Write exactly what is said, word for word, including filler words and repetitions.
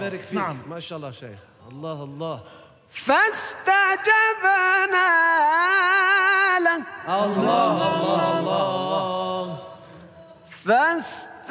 يبارك فيك. نعم ما شاء الله شيخ. الله الله. فاستجبنا له. الله الله الله الله. فاست